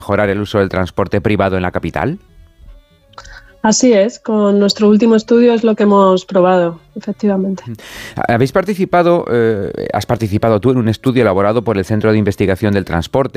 mejorar el uso del transporte privado en la capital? Así es, con nuestro último estudio es lo que hemos probado, efectivamente. Has participado tú en un estudio elaborado por el Centro de Investigación del Transporte